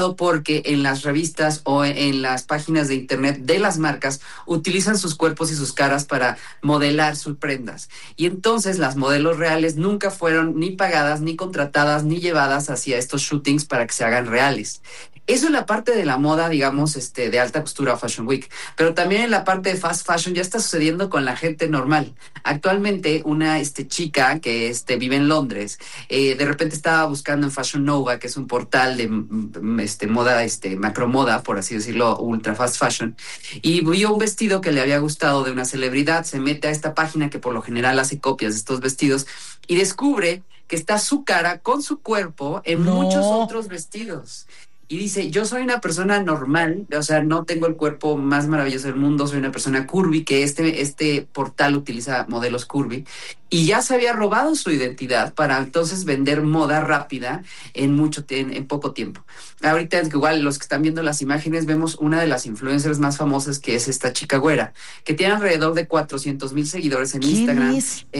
dado porque en las revistas o en las páginas de internet de las marcas utilizan sus cuerpos y sus caras para modelar sus prendas. Y entonces las modelos reales nunca fueron ni pagadas, ni contratadas, ni llevadas hacia estos shootings para que se hagan reales. Eso en la parte de la moda, digamos, de alta costura o Fashion Week. Pero también en la parte de fast fashion ya está sucediendo con la gente normal. Actualmente, una chica que vive en Londres, de repente estaba buscando en Fashion Nova, que es un portal de moda, macromoda, por así decirlo, ultra fast fashion, y vio un vestido que le había gustado de una celebridad. Se mete a esta página que por lo general hace copias de estos vestidos y descubre que está su cara con su cuerpo en muchos otros vestidos. Y dice, yo soy una persona normal, o sea, no tengo el cuerpo más maravilloso del mundo, soy una persona curvy, que este portal utiliza modelos curvy, y ya se había robado su identidad para entonces vender moda rápida en poco tiempo. Ahorita, igual, los que están viendo las imágenes, vemos una de las influencers más famosas, que es esta chica güera, que tiene alrededor de 400,000 seguidores en Instagram.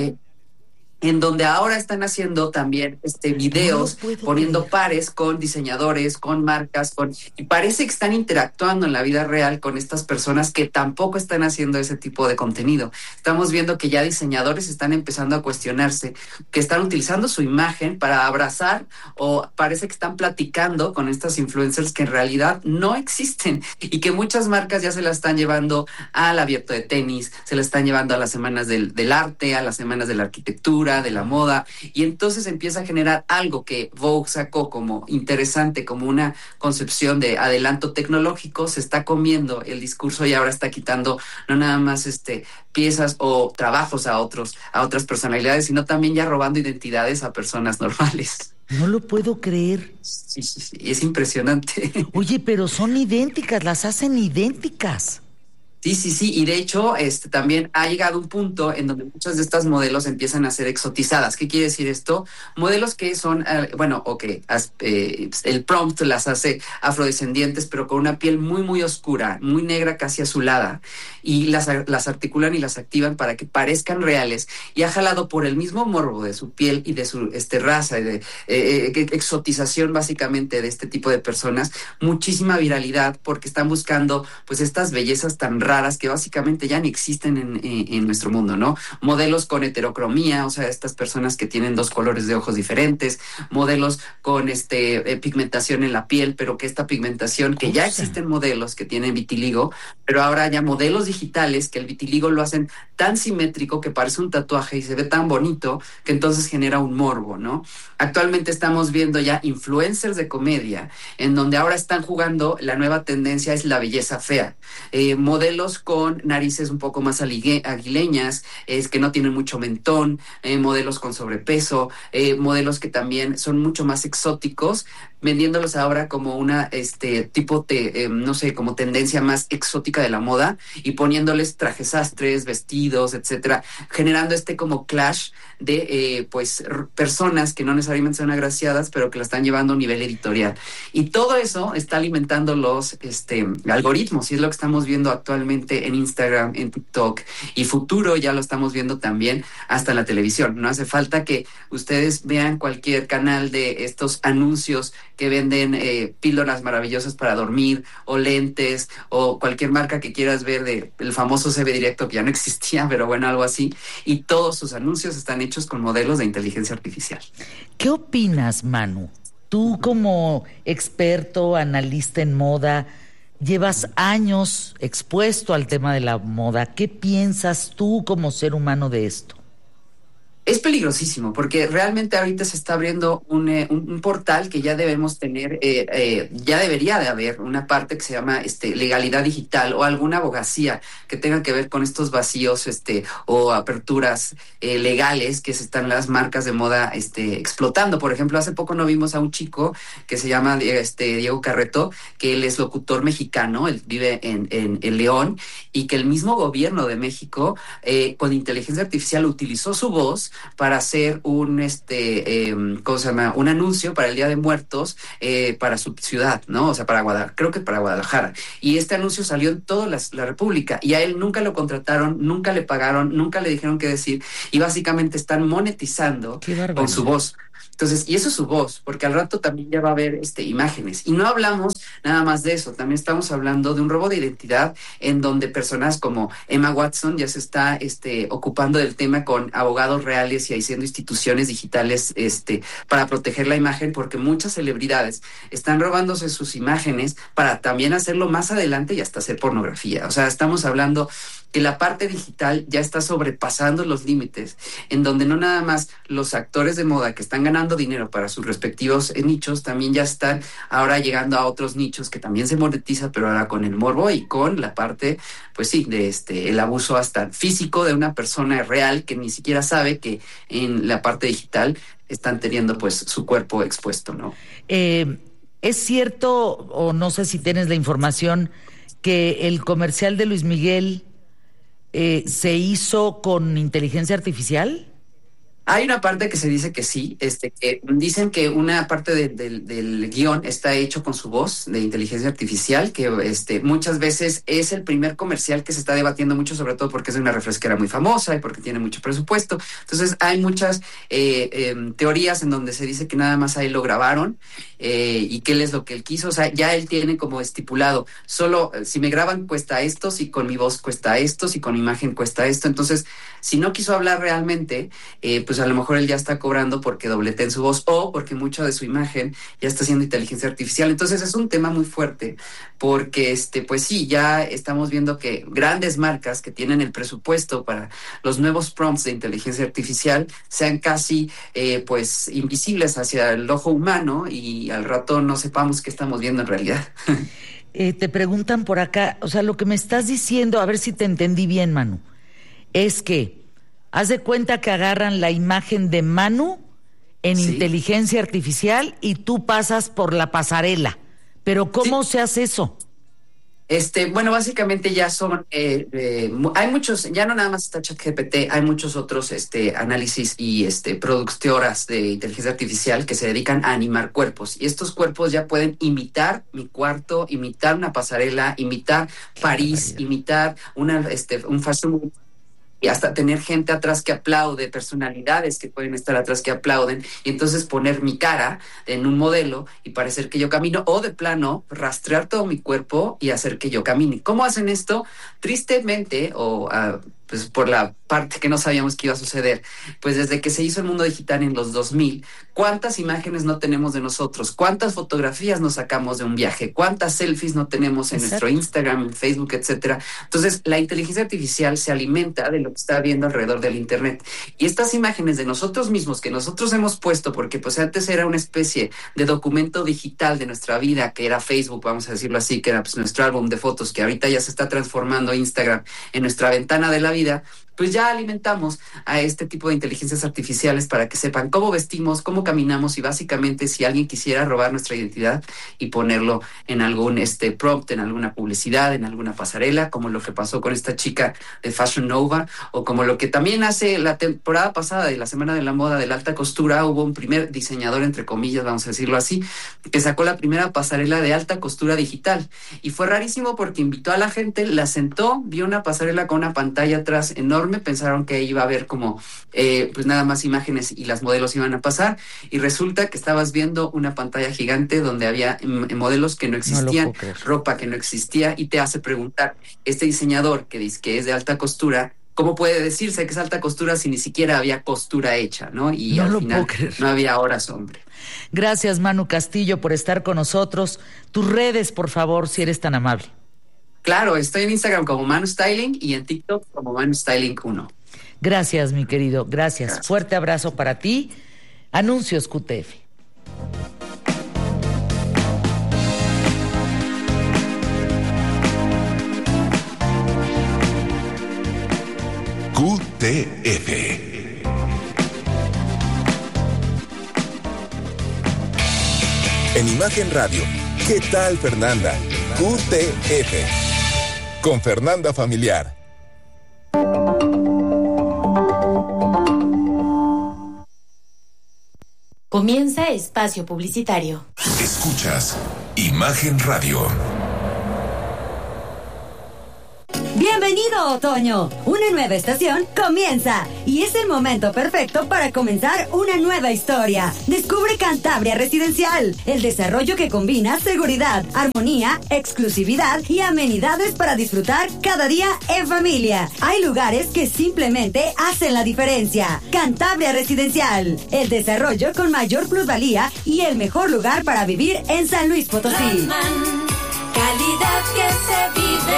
En donde ahora están haciendo también videos, poniendo pares con diseñadores, con marcas, y parece que están interactuando en la vida real con estas personas que tampoco están haciendo ese tipo de contenido. Estamos viendo que ya diseñadores están empezando a cuestionarse, que están utilizando su imagen para abrazar, o parece que están platicando con estas influencers que en realidad no existen, y que muchas marcas ya se la están llevando al abierto de tenis, se la están llevando a las semanas del arte, a las semanas de la arquitectura, de la moda, y entonces empieza a generar algo que Vogue sacó como interesante, como una concepción de adelanto tecnológico. Se está comiendo el discurso y ahora está quitando no nada más piezas o trabajos a otras personalidades, sino también ya robando identidades a personas normales. No lo puedo creer. Sí, es impresionante. Oye, pero son idénticas, las hacen idénticas. Sí, y de hecho también ha llegado un punto en donde muchas de estas modelos empiezan a ser exotizadas. ¿Qué quiere decir esto? Modelos que son, el prompt las hace afrodescendientes, pero con una piel muy, muy oscura, muy negra, casi azulada, y las articulan y las activan para que parezcan reales, y ha jalado por el mismo morbo de su piel y de su raza, y de exotización básicamente de este tipo de personas, muchísima viralidad, porque están buscando pues estas bellezas tan raras que básicamente ya ni existen en nuestro mundo, ¿no? Modelos con heterocromía, o sea, estas personas que tienen dos colores de ojos diferentes, modelos con pigmentación en la piel, pero que esta pigmentación, que ya existen modelos que tienen vitiligo, pero ahora ya modelos digitales que el vitiligo lo hacen tan simétrico que parece un tatuaje y se ve tan bonito que entonces genera un morbo, ¿no? Actualmente estamos viendo ya influencers de comedia, en donde ahora están jugando, la nueva tendencia es la belleza fea. Modelos con narices un poco más aguileñas, que no tienen mucho mentón, modelos con sobrepeso, modelos que también son mucho más exóticos, vendiéndolos ahora como una tipo de, no sé, como tendencia más exótica de la moda, y poniéndoles trajes sastres, vestidos, etcétera, generando como clash de personas que no necesariamente son agraciadas, pero que la están llevando a un nivel editorial. Y todo eso está alimentando los algoritmos, y es lo que estamos viendo actualmente en Instagram, en TikTok, y futuro ya lo estamos viendo también hasta en la televisión. No hace falta que ustedes vean cualquier canal de estos anuncios que venden píldoras maravillosas para dormir, o lentes, o cualquier marca que quieras ver, de el famoso CB Directo, que ya no existía, pero bueno, algo así, y todos sus anuncios están hechos con modelos de inteligencia artificial. ¿Qué opinas, Manu? Tú, como experto, analista en moda, llevas años expuesto al tema de la moda. ¿Qué piensas tú como ser humano de esto? Es peligrosísimo, porque realmente ahorita se está abriendo un portal que ya debemos tener, ya debería de haber una parte que se llama legalidad digital, o alguna abogacía que tenga que ver con estos vacíos o aperturas legales que se están las marcas de moda explotando. Por ejemplo, hace poco no vimos a un chico que se llama Diego Carreto, que él es locutor mexicano, él vive en León, y que el mismo gobierno de México con inteligencia artificial utilizó su voz para hacer un un anuncio para el Día de Muertos para su ciudad, ¿no? O sea, creo que para Guadalajara. Y este anuncio salió en toda la República, y a él nunca lo contrataron, nunca le pagaron, nunca le dijeron qué decir, y básicamente están monetizando con su voz. Entonces, y eso es su voz, porque al rato también ya va a haber imágenes. Y no hablamos nada más de eso, también estamos hablando de un robo de identidad en donde personas como Emma Watson ya se está ocupando del tema con abogados reales y haciendo instituciones digitales para proteger la imagen, porque muchas celebridades están robándose sus imágenes para también hacerlo más adelante y hasta hacer pornografía. O sea, estamos hablando que la parte digital ya está sobrepasando los límites, en donde no nada más los actores de moda que están ganando dinero para sus respectivos nichos, también ya están ahora llegando a otros nichos que también se monetiza, pero ahora con el morbo y con la parte, pues sí, de el abuso hasta físico de una persona real que ni siquiera sabe que en la parte digital están teniendo pues su cuerpo expuesto, ¿no? ¿Es cierto, o no sé si tienes la información, que el comercial de Luis Miguel se hizo con inteligencia artificial? Hay una parte que se dice que sí, que dicen que una parte del guión está hecho con su voz de inteligencia artificial, que muchas veces es el primer comercial que se está debatiendo mucho, sobre todo porque es de una refresquera muy famosa y porque tiene mucho presupuesto. Entonces hay muchas teorías en donde se dice que nada más ahí lo grabaron y que él es lo que él quiso. O sea, ya él tiene como estipulado, solo si me graban cuesta esto, si con mi voz cuesta esto, si con imagen cuesta esto. Entonces, si no quiso hablar realmente, pues a lo mejor él ya está cobrando porque dobleteen su voz o porque mucha de su imagen ya está haciendo inteligencia artificial. Entonces es un tema muy fuerte porque pues sí, ya estamos viendo que grandes marcas que tienen el presupuesto para los nuevos prompts de inteligencia artificial sean casi pues invisibles hacia el ojo humano y al rato no sepamos qué estamos viendo en realidad. Te preguntan por acá, o sea, lo que me estás diciendo, a ver si te entendí bien, Manu, es que haz de cuenta que agarran la imagen de Manu en ¿Sí? inteligencia artificial y tú pasas por la pasarela. Pero ¿cómo se hace eso? Bueno, básicamente ya son, hay muchos, ya no nada más está ChatGPT, hay muchos otros análisis y productoras de inteligencia artificial que se dedican a animar cuerpos. Y estos cuerpos ya pueden imitar mi cuarto, imitar una pasarela, imitar París, imitar un fashion y hasta tener gente atrás que aplaude, personalidades que pueden estar atrás que aplauden, y entonces poner mi cara en un modelo y parecer que yo camino, o de plano rastrear todo mi cuerpo y hacer que yo camine. ¿Cómo hacen esto? Tristemente, pues por la parte que no sabíamos que iba a suceder, pues desde que se hizo el mundo digital en los 2000, ¿cuántas imágenes no tenemos de nosotros? ¿Cuántas fotografías nos sacamos de un viaje? ¿Cuántas selfies no tenemos en nuestro Instagram, en Facebook, etcétera? Entonces, la inteligencia artificial se alimenta de lo que está viendo alrededor del Internet. Y estas imágenes de nosotros mismos que nosotros hemos puesto, porque pues antes era una especie de documento digital de nuestra vida, que era Facebook, vamos a decirlo así, que era pues nuestro álbum de fotos, que ahorita ya se está transformando Instagram en nuestra ventana de la vida, pues ya alimentamos a este tipo de inteligencias artificiales para que sepan cómo vestimos, cómo caminamos, y básicamente si alguien quisiera robar nuestra identidad y ponerlo en algún prompt, en alguna publicidad, en alguna pasarela, como lo que pasó con esta chica de Fashion Nova, o como lo que también hace la temporada pasada de la Semana de la Moda de la Alta Costura, hubo un primer diseñador, entre comillas, vamos a decirlo así, que sacó la primera pasarela de alta costura digital, y fue rarísimo porque invitó a la gente, la sentó, vio una pasarela con una pantalla atrás enorme, pensaron que iba a haber como pues nada más imágenes y las modelos iban a pasar, y resulta que estabas viendo una pantalla gigante donde había modelos que no existían, ropa que no existía, y te hace preguntar, este diseñador que dice que es de alta costura, ¿cómo puede decirse que es alta costura si ni siquiera había costura hecha, ¿no? Y al final no había horas, hombre. Gracias, Manu Castillo, por estar con nosotros. Tus redes, por favor, si eres tan amable. Claro, estoy en Instagram como Manu Styling y en TikTok como Manu Styling 1. Gracias, mi querido. Gracias. Fuerte abrazo para ti. Anuncios QTF. QTF. En Imagen Radio, ¿qué tal, Fernanda? QTF. Con Fernanda Familiar. Comienza espacio publicitario. Escuchas Imagen Radio. Bienvenido, otoño. Una nueva estación comienza y es el momento perfecto para comenzar una nueva historia. Descubre Cantabria Residencial, el desarrollo que combina seguridad, armonía, exclusividad y amenidades para disfrutar cada día en familia. Hay lugares que simplemente hacen la diferencia. Cantabria Residencial, el desarrollo con mayor plusvalía y el mejor lugar para vivir en San Luis Potosí. Rossmann, calidad que se vive.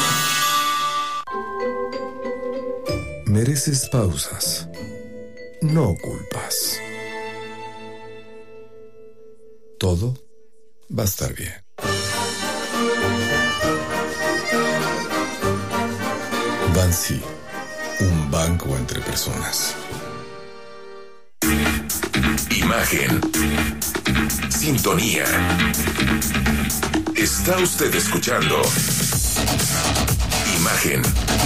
Mereces pausas, no culpas. Todo va a estar bien. Bansi, un banco entre personas. Imagen. Sintonía. Está usted escuchando Imagen.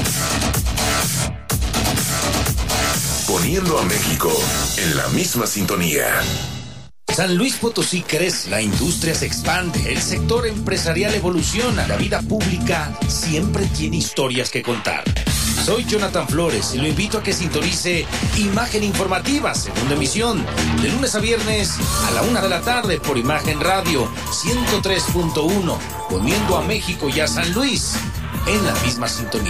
Poniendo a México en la misma sintonía. San Luis Potosí crece, la industria se expande, el sector empresarial evoluciona, la vida pública siempre tiene historias que contar. Soy Jonathan Flores y lo invito a que sintonice Imagen Informativa, segunda emisión, de lunes a viernes a la 1 de la tarde por Imagen Radio 103.1, poniendo a México y a San Luis en la misma sintonía.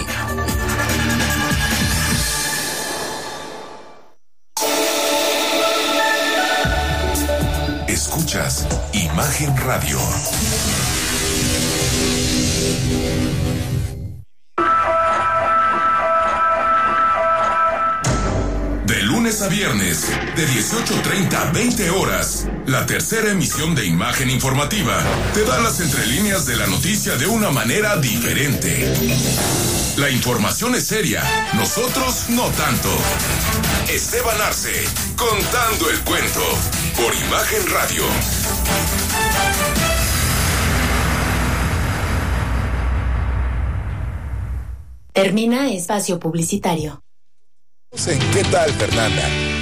Escuchas Imagen Radio. De lunes a viernes, de 18:30 a 20 horas, la tercera emisión de Imagen Informativa te da las entrelíneas de la noticia de una manera diferente. La información es seria, nosotros no tanto. Esteban Arce, contando el cuento, por Imagen Radio. Termina espacio publicitario. ¿En qué tal, Fernanda?